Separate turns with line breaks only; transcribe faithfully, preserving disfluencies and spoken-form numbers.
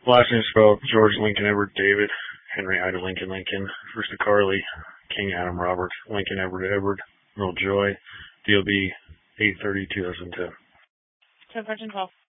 Last name spelled George Lincoln Edward David Henry Ida Lincoln Lincoln. First to Carly King Adam Robert Lincoln Edward Edward Earl Joy. D O B eight thirty two thousand ten.
ten thirteen twelve.